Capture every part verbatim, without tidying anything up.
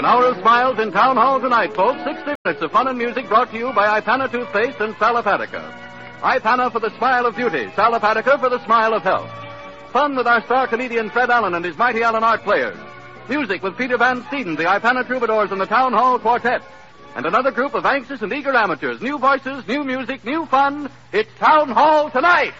An hour of smiles in Town Hall tonight, folks. sixty minutes of fun and music brought to you by Ipana Toothpaste and Salapatica. Ipana for the smile of beauty, Salapatica for the smile of health. Fun with our star comedian Fred Allen and his Mighty Allen Art Players. Music with Peter Van Steeden, the Ipana Troubadours, and the Town Hall Quartet. And another group of anxious and eager amateurs. New voices, new music, new fun. It's Town Hall tonight.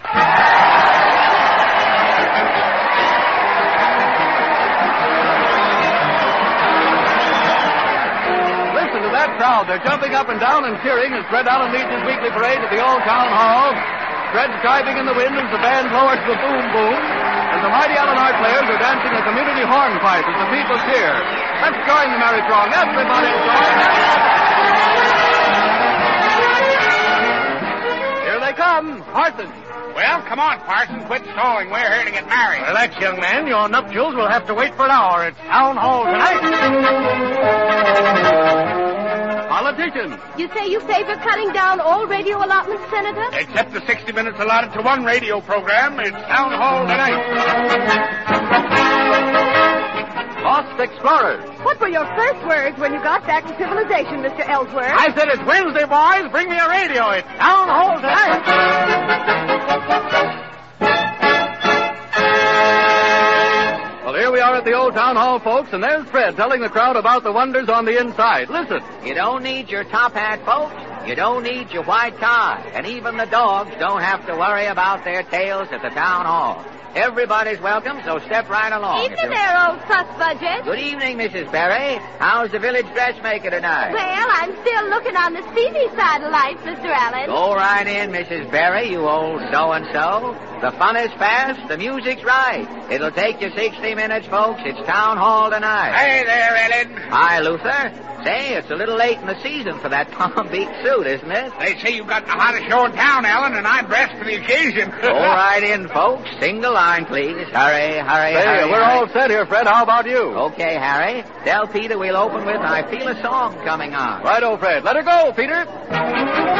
Listen to that crowd. They're jumping up and down and cheering as Fred Allen leads his weekly parade at the old Town Hall. Fred's driving in the wind as the band lowers the boom boom. And the Mighty Allen Art Players are dancing a community hornpipe as the people cheer. Let's join the merry throng. Everybody join. Here they come. Parsons. Well, come on, Parson. Quit stalling. We're here to get married. Relax, young man. Your nuptials will have to wait for an hour. It's Town Hall tonight. Politicians. You say you favor cutting down all radio allotments, Senator? Except the sixty minutes allotted to one radio program. It's Town Hall tonight. Lost Explorers. What were your first words when you got back to civilization, Mister Ellsworth? I said it's Wednesday, boys. Bring me a radio. It's Town Hall tonight. Well, here we are at the old Town Hall, folks, and there's Fred telling the crowd about the wonders on the inside. Listen. You don't need your top hat, folks. You don't need your white tie. And even the dogs don't have to worry about their tails at the Town Hall. Everybody's welcome, so step right along. Evening there, old fuss budget. Good evening, Missus Berry. How's the village dressmaker tonight? Well, I'm still looking on the steamy side of life, Mister Allen. Go right in, Missus Berry, you old so-and-so. The fun is fast, the music's right. It'll take you sixty minutes, folks. It's Town Hall tonight. Hey there, Ellen. Hi, Luther. Say, it's a little late in the season for that Palm Beach suit, isn't it? They say you've got the hottest show in town, Ellen, and I'm dressed for the occasion. Go right in, folks. Sing the line, please. Hurry, hurry, Hey, hurry. we're hurry. all set here, Fred. How about you? Okay, Harry. Tell Peter we'll open with I Feel a Song Coming On. Righto, Fred. Let her go, Peter.